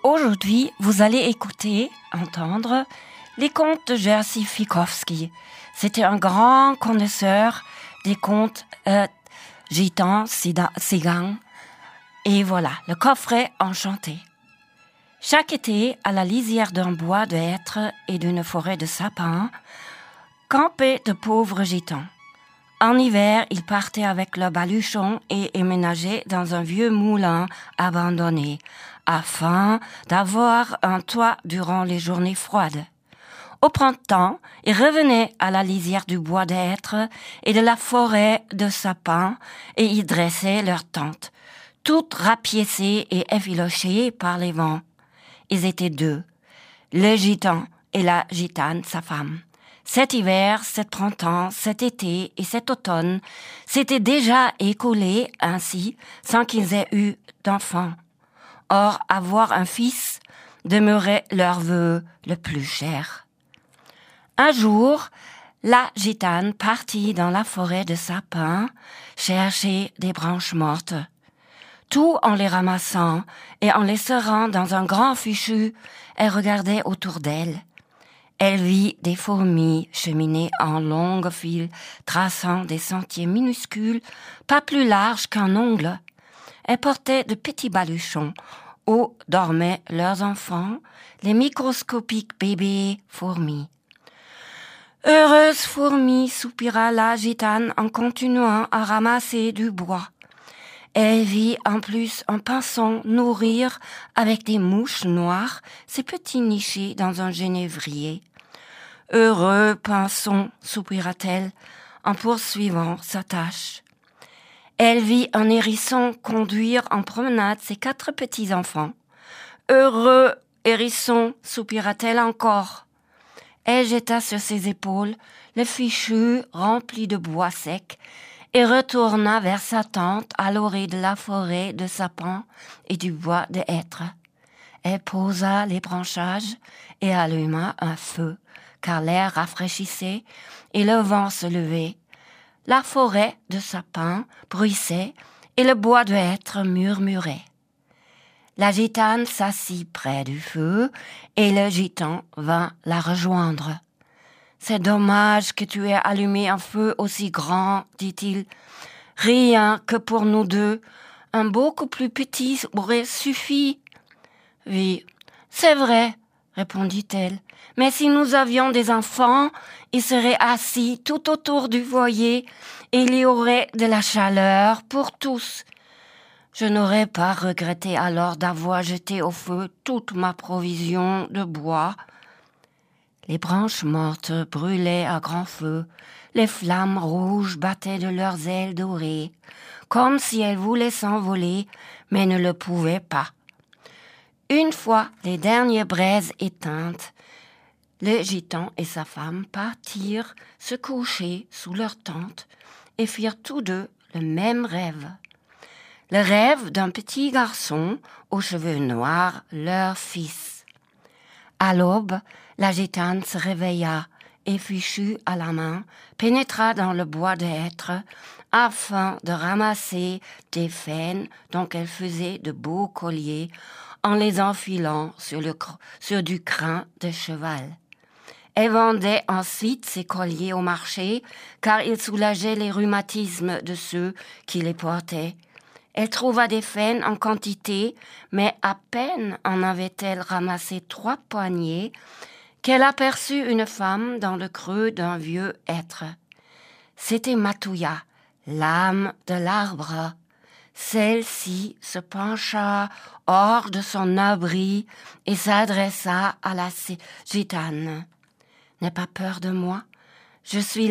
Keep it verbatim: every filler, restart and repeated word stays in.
Aujourd'hui, vous allez écouter, entendre les contes de Jerzy Fikowski. C'était un grand connaisseur des contes euh, gitans, tsigans. Et voilà, le coffret enchanté. Chaque été, à la lisière d'un bois de hêtres et d'une forêt de sapins, campaient de pauvres gitans. En hiver, ils partaient avec leurs baluchons et emménageaient dans un vieux moulin abandonné, afin d'avoir un toit durant les journées froides. Au printemps, ils revenaient à la lisière du bois de hêtres et de la forêt de sapins et y dressaient leurs tentes, toutes rapiécées et effilochées par les vents. Ils étaient deux, le gitan et la gitane, sa femme. Cet hiver, cet printemps, cet été et cet automne s'étaient déjà écoulés ainsi sans qu'ils aient eu d'enfants. Or, avoir un fils demeurait leur vœu le plus cher. Un jour, la gitane partit dans la forêt de sapins chercher des branches mortes. Tout en les ramassant et en les serrant dans un grand fichu, elle regardait autour d'elle. Elle vit des fourmis cheminer en longues files, traçant des sentiers minuscules, pas plus larges qu'un ongle. Elles portaient de petits baluchons où dormaient leurs enfants, les microscopiques bébés fourmis. Heureuse fourmi, soupira la gitane en continuant à ramasser du bois. Elle vit en plus un pinson nourrir avec des mouches noires ses petits nichés dans un genévrier. Heureux pinson, soupira-t-elle en poursuivant sa tâche. Elle vit un hérisson conduire en promenade ses quatre petits-enfants. Heureux hérisson, soupira-t-elle encore. Elle jeta sur ses épaules le fichu rempli de bois sec et retourna vers sa tente à l'orée de la forêt de sapins et du bois de hêtres. Elle posa les branchages et alluma un feu, car l'air rafraîchissait et le vent se levait. La forêt de sapins bruissait et le bois de hêtres murmurait. La gitane s'assit près du feu et le gitan vint la rejoindre. « C'est dommage que tu aies allumé un feu aussi grand, dit-il. Rien que pour nous deux, un beaucoup plus petit aurait suffi. »« Oui, c'est vrai, répondit-elle. Mais si nous avions des enfants, ils seraient assis tout autour du foyer et il y aurait de la chaleur pour tous. Je n'aurais pas regretté alors d'avoir jeté au feu toute ma provision de bois. » Les branches mortes brûlaient à grand feu, les flammes rouges battaient de leurs ailes dorées, comme si elles voulaient s'envoler, mais ne le pouvaient pas. Une fois les dernières braises éteintes, le gitan et sa femme partirent se coucher sous leur tente et firent tous deux le même rêve. Le rêve d'un petit garçon aux cheveux noirs, leur fils. À l'aube, la gitane se réveilla et, fichu à la main, pénétra dans le bois de hêtres afin de ramasser des faines dont elle faisait de beaux colliers en les enfilant sur, le, sur du crin de cheval. Elle vendait ensuite ces colliers au marché car ils soulageaient les rhumatismes de ceux qui les portaient. Elle trouva des faines en quantité, mais à peine en avait-elle ramassé trois poignées qu'elle aperçut une femme dans le creux d'un vieux hêtre. C'était Matouya, l'âme de l'arbre. Celle-ci se pencha hors de son abri et s'adressa à la gitane. « N'aie pas peur de moi, je suis